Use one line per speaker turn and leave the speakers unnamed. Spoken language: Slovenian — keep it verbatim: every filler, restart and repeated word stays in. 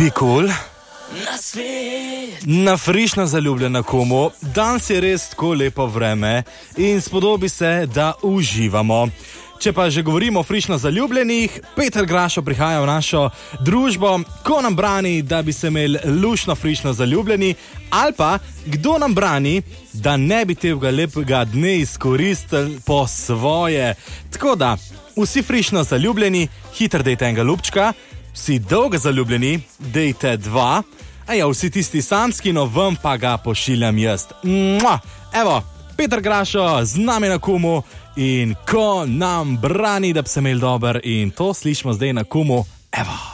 Be cool. Na frišno zaljubljena komu, danes je res tako lepo vreme in spodobi se, da uživamo. Če pa že govorimo o frišno zaljubljenih, Peter Grašo prihaja v našo družbo, ko nam brani, da bi se imeli lušno frišno zaljubljeni, ali pa kdo nam brani, da ne bi tega lepega dne izkoristili po svoje. Tako da, vsi frišno zaljubljeni, hitro dejte enega lupčka, vsi dolgo zaljubljeni, dejte dva, a ja, vsi tisti samski, no vam pa ga pošiljam jaz. Mua! Evo, Peter Grašo z nami na Kumu in ko nam brani, da bi se imeli dober, in to slišimo zdaj na Kumu. Evo.